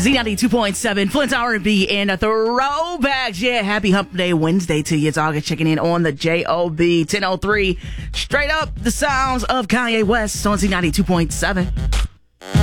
Z92.7, Flint's R&B and a throwbacks. Yeah, happy Hump Day Wednesday to you. It's August checking in on the JOB 1003. Straight up the sounds of Kanye West on Z92.7.